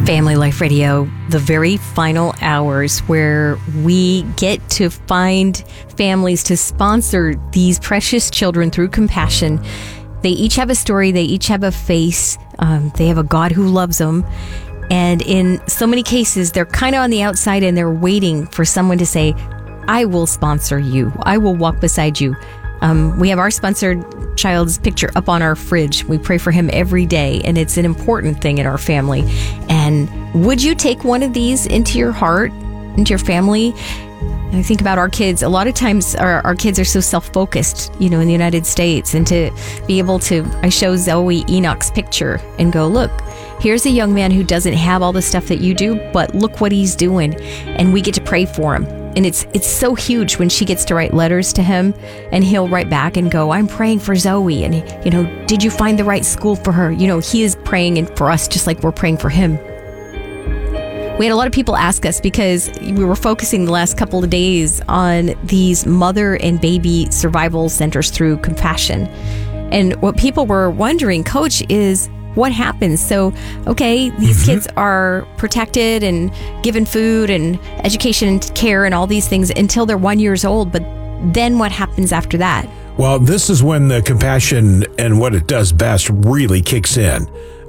Family Life Radio, the very final hours where we get to find families to sponsor these precious children through compassion. They each have a story. They each have a face. They have a God who loves them. And in so many cases, they're kind of on the outside and they're waiting for someone to say, I will sponsor you. I will walk beside you. We have our sponsored child's picture up on our fridge. We pray for him every day, and it's an important thing in our family. And would you take one of these into your heart, into your family? And I think about our kids. A lot of times our kids are so self-focused, in the United States. And to be able to, I show Zoe Enoch's picture and go, look, here's a young man who doesn't have all the stuff that you do, but look what he's doing. And we get to pray for him. And it's so huge when she gets to write letters to him and he'll write back and go, I'm praying for Zoe. And, did you find the right school for her? He is praying for us just like we're praying for him. We had a lot of people ask us because we were focusing the last couple of days on these mother and baby survival centers through compassion. And what people were wondering, Coach, is what happens? So, okay, these kids are protected and given food and education and care and all these things until they're 1 year old. But then what happens after that? Well, this is when the compassion and what it does best really kicks in.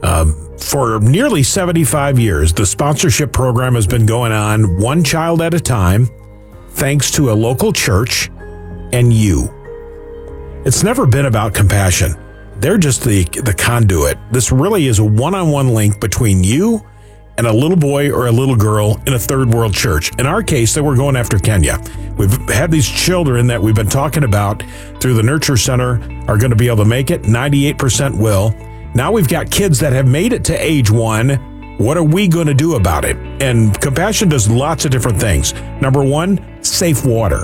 For nearly 75 years, the sponsorship program has been going on one child at a time, thanks to a local church and you. It's never been about compassion. They're just the conduit. This really is a one-on-one link between you and a little boy or a little girl in a third world church. In our case, that we're going after Kenya. We've had these children that we've been talking about through the Nurture Center are going to be able to make it. 98% will. Now we've got kids that have made it to age 1. What are we going to do about it? And compassion does lots of different things. Number 1, safe water.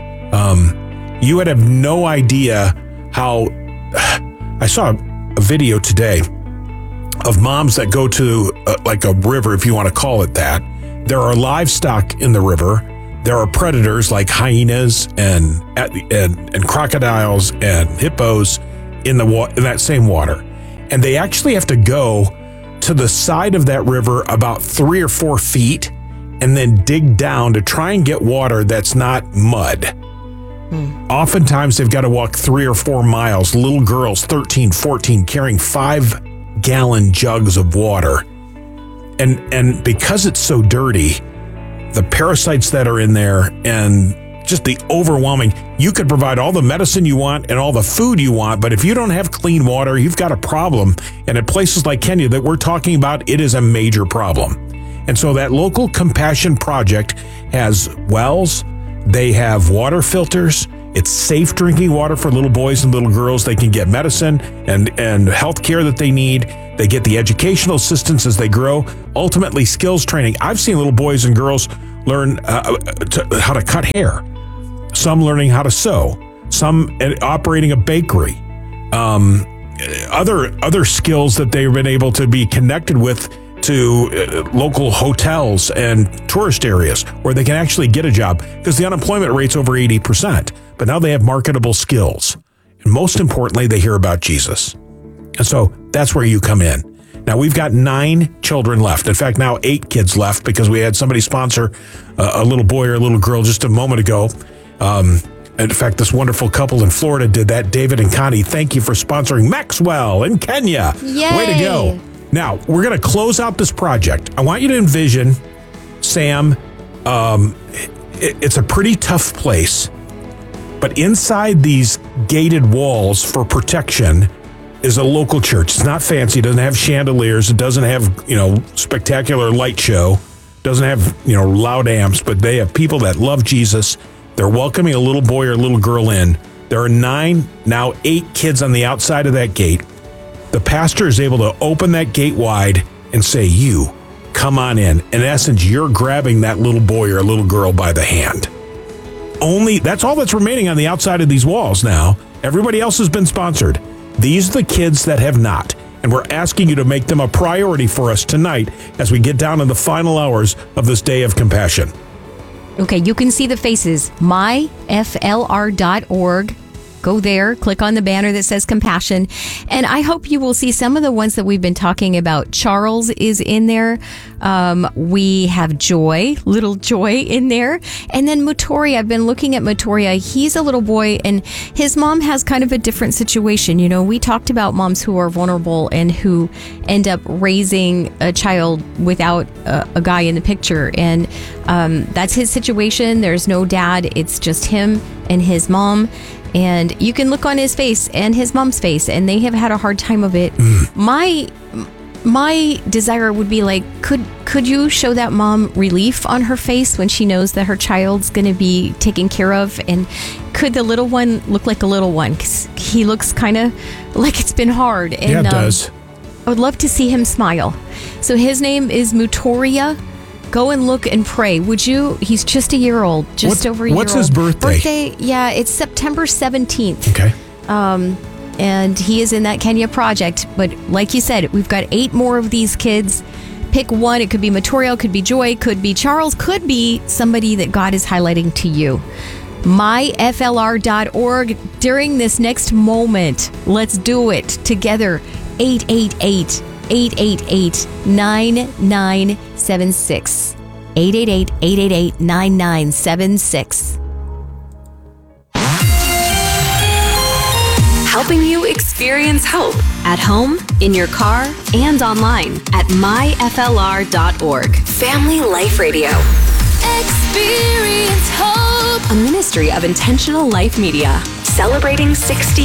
You would have no idea how... I saw a video today of moms that go to like a river, if you want to call it that. There are livestock in the river. There are predators like hyenas and crocodiles and hippos in that same water. And they actually have to go to the side of that river about 3 or 4 feet and then dig down to try and get water that's not mud. Oftentimes they've got to walk 3 or 4 miles, little girls, 13, 14, carrying 5-gallon jugs of water. And because it's so dirty, the parasites that are in there and just the overwhelming, you could provide all the medicine you want and all the food you want, but if you don't have clean water, you've got a problem. And at places like Kenya that we're talking about, it is a major problem. And so that local Compassion Project has wells. They have water filters. It's safe drinking water for little boys and little girls. They can get medicine and health care that they need. They get the educational assistance as they grow. Ultimately, skills training. I've seen little boys and girls learn how to cut hair. Some learning how to sew. Some operating a bakery. Other skills that they've been able to be connected with to local hotels and tourist areas where they can actually get a job because the unemployment rate's over 80%. But now they have marketable skills. And most importantly, they hear about Jesus. And so that's where you come in. Now we've got 9 children left. In fact, now 8 kids left because we had somebody sponsor a little boy or a little girl just a moment ago. In fact, this wonderful couple in Florida did that. David and Connie, thank you for sponsoring Maxwell in Kenya. Yay. Way to go. Now, we're going to close out this project. I want you to envision, Sam, it's a pretty tough place, but inside these gated walls for protection is a local church. It's not fancy. It doesn't have chandeliers. It doesn't have, spectacular light show. It doesn't have, loud amps, but they have people that love Jesus. They're welcoming a little boy or a little girl in. There are 9, now 8 kids on the outside of that gate. The pastor is able to open that gate wide and say, you, come on in. In essence, you're grabbing that little boy or little girl by the hand. That's all that's remaining on the outside of these walls now. Everybody else has been sponsored. These are the kids that have not. And we're asking you to make them a priority for us tonight as we get down in the final hours of this day of compassion. Okay, you can see the faces. myflr.org. go there, click on the banner that says Compassion. And I hope you will see some of the ones that we've been talking about. Charles is in there. We have Joy, little Joy in there. And then Mutori, I've been looking at Mutori. He's a little boy and his mom has kind of a different situation. You know, we talked about moms who are vulnerable and who end up raising a child without a guy in the picture. And that's his situation. There's no dad. It's just him and his mom. And you can look on his face and his mom's face, and they have had a hard time of it. My desire would be like, could you show that mom relief on her face when she knows that her child's going to be taken care of? And could the little one look like a little one? Because he looks kind of like it's been hard. And, yeah, it does. I would love to see him smile. So his name is Mutoria. Go and look and pray. Would you? He's just a year old, over a year old. What's his birthday? Yeah, it's September 17th. Okay. And he is in that Kenya project. But like you said, we've got 8 more of these kids. Pick one. It could be Mutoria, could be Joy, could be Charles, could be somebody that God is highlighting to you. myflr.org. During this next moment, let's do it together. 888-9976. 888-888-9976. Helping you experience hope at home, in your car, and online at myflr.org. Family Life Radio. Experience hope. A ministry of Intentional Life Media. Celebrating 60